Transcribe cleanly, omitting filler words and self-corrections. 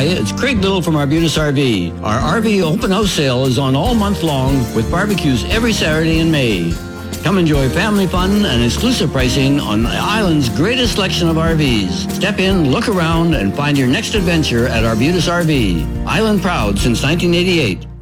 it's Craig Little from Arbutus RV. Our RV open house sale is on all month long with barbecues every Saturday in May. Come enjoy family fun and exclusive pricing on the island's greatest selection of RVs. Step in, look around, and find your next adventure at Arbutus RV. Island proud since 1988.